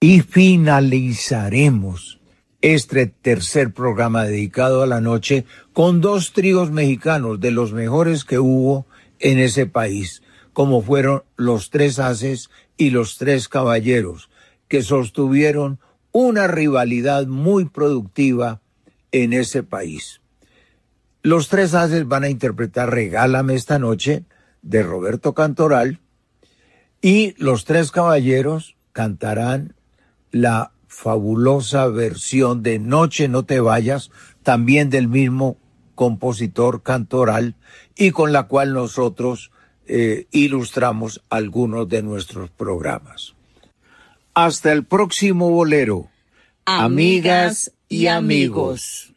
Y finalizaremos este tercer programa dedicado a la noche con dos tríos mexicanos de los mejores que hubo en ese país, como fueron los Tres Haces y los Tres Caballeros, que sostuvieron una rivalidad muy productiva en ese país. Los Tres Haces van a interpretar Regálame esta noche, de Roberto Cantoral, y los Tres Caballeros cantarán la fabulosa versión de Noche no te vayas, también del mismo compositor Cantoral, y con la cual nosotros ilustramos algunos de nuestros programas. Hasta el próximo bolero. Amigas y amigos.